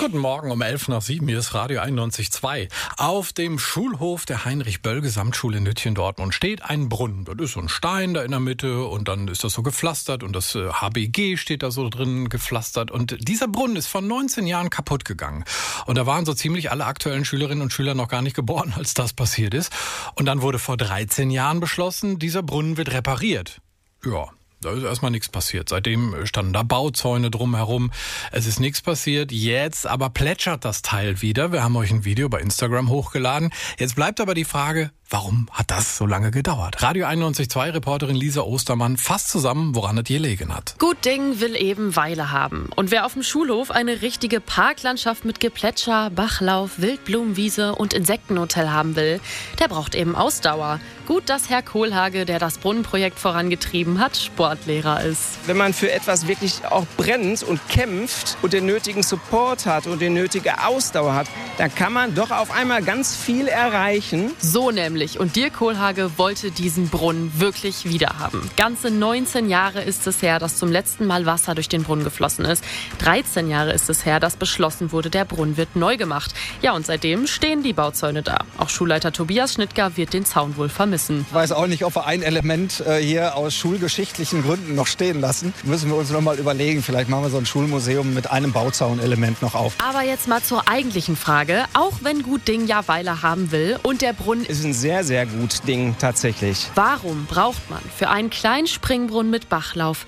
Guten Morgen um 6:11. Hier ist Radio 91.2. Auf dem Schulhof der Heinrich-Böll-Gesamtschule in Lütchen-Dortmund steht ein Brunnen. Das ist so ein Stein da in der Mitte und dann ist das so gepflastert und das HBG steht da so drin gepflastert. Und dieser Brunnen ist vor 19 Jahren kaputt gegangen. Und da waren so ziemlich alle aktuellen Schülerinnen und Schüler noch gar nicht geboren, als das passiert ist. Und dann wurde vor 13 Jahren beschlossen, dieser Brunnen wird repariert. Ja. Da ist erstmal nichts passiert. Seitdem standen da Bauzäune drumherum. Es ist nichts passiert. Jetzt aber plätschert das Teil wieder. Wir haben euch ein Video bei Instagram hochgeladen. Jetzt bleibt aber die Frage, warum hat das so lange gedauert? Radio 91.2 Reporterin Lisa Ostermann fasst zusammen, woran es gelegen hat. Gut Ding will eben Weile haben. Und wer auf dem Schulhof eine richtige Parklandschaft mit Geplätscher, Bachlauf, Wildblumenwiese und Insektenhotel haben will, der braucht eben Ausdauer. Gut, dass Herr Kohlhage, der das Brunnenprojekt vorangetrieben hat, Sportlehrer ist. Wenn man für etwas wirklich auch brennt und kämpft und den nötigen Support hat und die nötige Ausdauer hat, dann kann man doch auf einmal ganz viel erreichen. So nämlich. Und Dirk Kohlhage wollte diesen Brunnen wirklich wiederhaben. Ganze 19 Jahre ist es her, dass zum letzten Mal Wasser durch den Brunnen geflossen ist. 13 Jahre ist es her, dass beschlossen wurde, der Brunnen wird neu gemacht. Ja, und seitdem stehen die Bauzäune da. Auch Schulleiter Tobias Schnittger wird den Zaun wohl vermissen. Ich weiß auch nicht, ob wir ein Element hier aus schulgeschichtlichen Gründen noch stehen lassen. Müssen wir uns noch mal überlegen. Vielleicht machen wir so ein Schulmuseum mit einem Bauzaunelement noch auf. Aber jetzt mal zur eigentlichen Frage. Auch wenn Gut Ding ja Weile haben will und der Brunnen Ist ein sehr, sehr gut Ding tatsächlich. Warum braucht man für einen kleinen Springbrunnen mit Bachlauf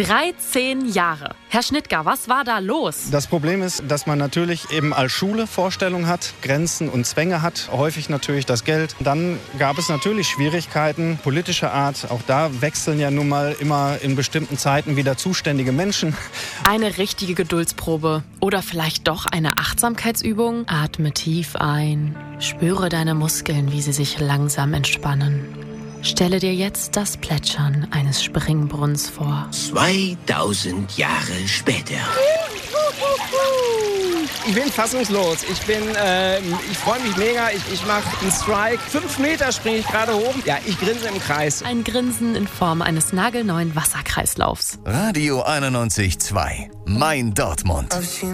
13 Jahre? Herr Schnittger, was war da los? Das Problem ist, dass man natürlich eben als Schule Vorstellungen hat, Grenzen und Zwänge hat, häufig natürlich das Geld. Dann gab es natürlich Schwierigkeiten politischer Art. Auch da wechseln ja nun mal immer in bestimmten Zeiten wieder zuständige Menschen. Eine richtige Geduldsprobe. Oder vielleicht doch eine Achtsamkeitsübung? Atme tief ein. Spüre deine Muskeln, wie sie sich langsam entspannen. Stelle dir jetzt das Plätschern eines Springbrunns vor. 2000 Jahre später. Ich bin fassungslos. Ich freue mich mega. Ich mache einen Strike. 5 Meter springe ich gerade hoch. Ja, ich grinse im Kreis. Ein Grinsen in Form eines nagelneuen Wasserkreislaufs. Radio 91.2. Mein Dortmund.